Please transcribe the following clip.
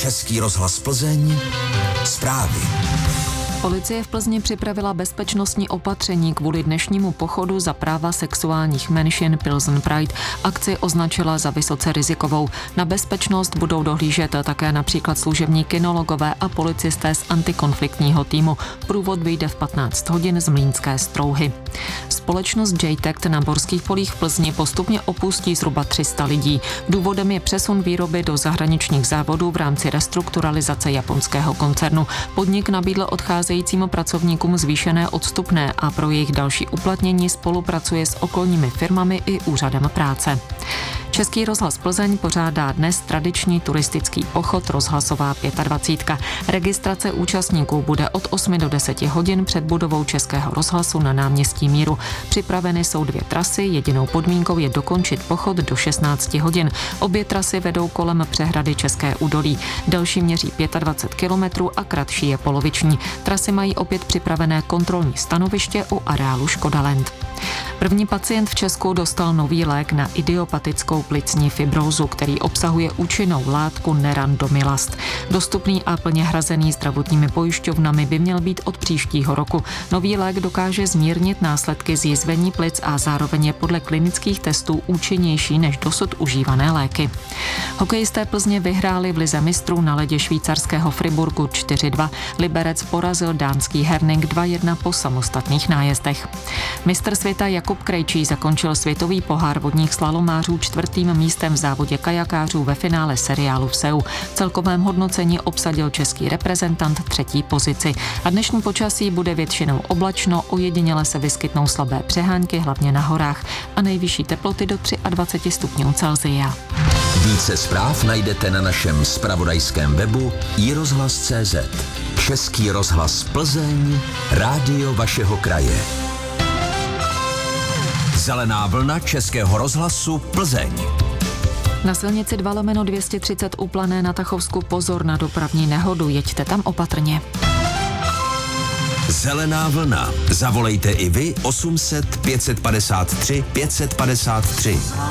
Český rozhlas Plzeň, zprávy. Policie v Plzni připravila bezpečnostní opatření kvůli dnešnímu pochodu za práva sexuálních menšin Pilsen Pride. Akci označila za vysoce rizikovou. Na bezpečnost budou dohlížet také například služební kynologové a policisté z antikonfliktního týmu. Průvod vyjde v 15 hodin z Mlýnské Strouhy. Společnost JTACT na Borských polích v Plzni postupně opustí zhruba 300 lidí. Důvodem je přesun výroby do zahraničních závodů v rámci restrukturalizace japonského koncernu. Podnik nabídl odcházejícím pracovníkům zvýšené odstupné a pro jejich další uplatnění spolupracuje s okolními firmami i úřadem práce. Český rozhlas Plzeň pořádá dnes tradiční turistický pochod Rozhlasová 25. Registrace účastníků bude od 8 do 10 hodin před budovou Českého rozhlasu na náměstí Míru. Připraveny jsou 2 trasy, jedinou podmínkou je dokončit pochod do 16 hodin. Obě trasy vedou kolem přehrady České údolí. Delší měří 25 kilometrů a kratší je poloviční. Trasy mají opět připravené kontrolní stanoviště u areálu Škodaland. První pacient v Česku dostal nový lék na idiopatickou plicní fibrózu, který obsahuje účinnou látku nerandomilast. Dostupný a plně hrazený zdravotními pojišťovnami by měl být od příštího roku. Nový lék dokáže zmírnit následky zjizvení plic a zároveň je podle klinických testů účinnější než dosud užívané léky. Hokejisté Plzně vyhráli v lize mistrů na ledě švýcarského Friburgu 4-2. Liberec porazil dánský Herning 2-1 po samostatných nájezdech. Mistr světa Jakub Krejčí zakončil světový pohár vodních slalomářů 4. místem v závodě kajakářů ve finále seriálu v Seu. V celkovém hodnocení obsadil český reprezentant 3. pozici. A dnešní počasí bude většinou oblačno, ojediněle se vyskytnou slabé přehánky, hlavně na horách, a nejvyšší teploty do 23 stupňů Celsia. Více zpráv najdete na našem zpravodajském webu iRozhlas.cz. Český rozhlas Plzeň, rádio vašeho kraje. Zelená vlna Českého rozhlasu Plzeň. Na silnici 2/230 u Plané na Tachovsku pozor na dopravní nehodu, jeďte tam opatrně. Zelená vlna. Zavolejte i vy 800 553 553.